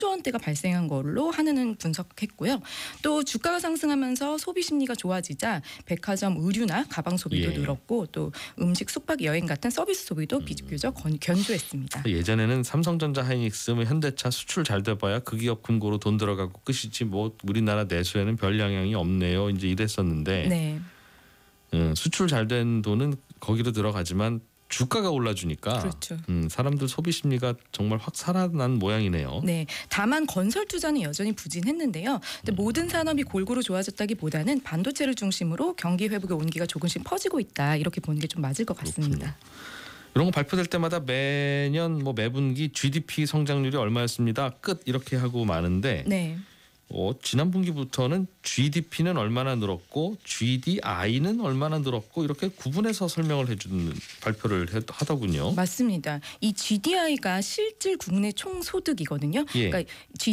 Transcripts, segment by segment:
원대가 발생한 걸로 한은은 분석했고요. 또 주가가 상승하면서 소비 심리가 좋아지자 백화점, 의류나 가방 소비도 늘었고 또 음식, 숙박, 여행 같은 서비스 소비도 비교적 견조했습니다. 예전에는 삼성전자, 하이닉스, 뭐 현대차 수출 잘 돼봐야 그 기업 금고로 돈 들어가고 끝이지 뭐 우리나라 내수에는 별 영향이 없네요. 이제 이랬었는데 네. 수출 잘 된 돈은 거기로 들어가지만 주가가 올라주니까 그렇죠. 사람들 소비 심리가 정말 확 살아난 모양이네요. 네, 다만 건설 투자는 여전히 부진했는데요. 근데 모든 산업이 골고루 좋아졌다기보다는 반도체를 중심으로 경기 회복의 온기가 조금씩 퍼지고 있다. 이렇게 보는 게 좀 맞을 것 같습니다. 이런 거 발표될 때마다 매년 뭐 매분기 GDP 성장률이 얼마였습니다. 끝 이렇게 하고 마는데 네. 지난 분기부터는 GDP는 얼마나 늘었고 GDI는 얼마나 늘었고 이렇게 구분해서 설명을 해주는 발표를 하더군요. 맞습니다. 이 GDI가 실질 국내 총소득이거든요. 그러니까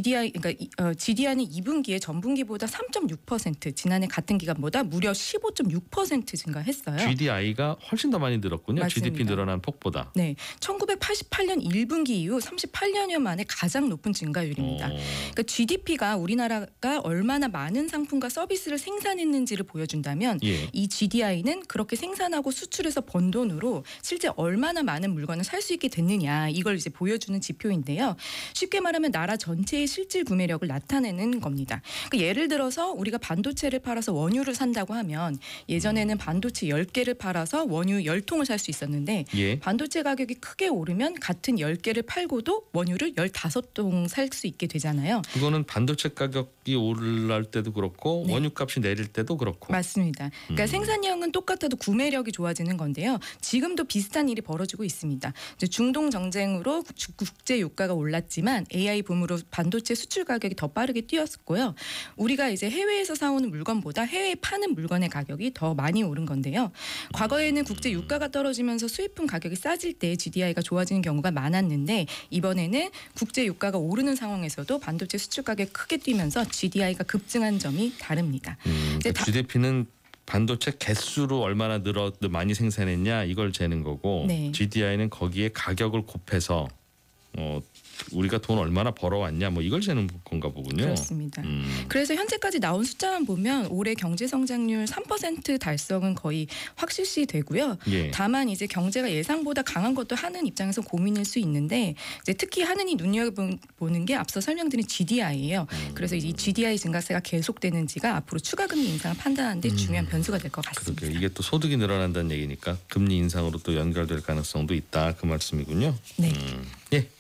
GDI는 2분기에 전분기보다 3.6% 지난해 같은 기간보다 무려 15.6% 증가했어요. GDI가 훨씬 더 많이 늘었군요. 맞습니다. GDP 늘어난 폭보다. 네, 1988년 1분기 이후 38년여 만에 가장 높은 증가율입니다. 그러니까 GDP가 우리나라가 얼마나 많은 상품과 서비스를 생산했는지를 보여준다면 이 GDI는 그렇게 생산하고 수출해서 번 돈으로 실제 얼마나 많은 물건을 살 수 있게 됐느냐 이걸 이제 보여주는 지표인데요. 쉽게 말하면 나라 전체의 실질 구매력을 나타내는 겁니다. 그러니까 예를 들어서 우리가 반도체를 팔아서 원유를 산다고 하면 예전에는 반도체 10개를 팔아서 원유 10통을 살 수 있었는데 반도체 가격이 크게 오르면 같은 10개를 팔고도 원유를 15통 살 수 있게 되잖아요. 그거는 반도체 가격이 오를 때도 그렇고 원유값이 내릴 때도 그렇고. 맞습니다. 그러니까 생산량은 똑같아도 구매력이 좋아지는 건데요. 지금도 비슷한 일이 벌어지고 있습니다. 이제 중동 정쟁으로 국제 유가가 올랐지만 AI 붐으로 반도체 수출 가격이 더 빠르게 뛰었고요. 우리가 이제 해외에서 사오는 물건보다 해외에 파는 물건의 가격이 더 많이 오른 건데요. 과거에는 국제 유가가 떨어지면서 수입품 가격이 싸질 때 GDI가 좋아지는 경우가 많았는데 이번에는 국제 유가가 오르는 상황에서도 반도체 수출 가격이 크게 뛰면서 GDI가 급증한 점이 다릅니다. 그러니까 GDP는 반도체 개수로 얼마나 많이 생산했냐 이걸 재는 거고 GDI는 거기에 가격을 곱해서 우리가 돈 얼마나 벌어왔냐 뭐 이걸 재는 건가 보군요. 그렇습니다. 그래서 현재까지 나온 숫자만 보면 올해 경제 성장률 3% 달성은 거의 확실시 되고요. 다만 이제 경제가 예상보다 강한 것도 하는 입장에서 고민일 수 있는데 이제 특히 하는이 눈여겨보는 게 앞서 설명드린 GDI예요. 그래서 이 GDI 증가세가 계속되는지가 앞으로 추가 금리 인상을 판단하는 데 중요한 변수가 될 것 같습니다. 그러게 이게 또 소득이 늘어난다는 얘기니까 금리 인상으로 또 연결될 가능성도 있다 그 말씀이군요. 네. 예.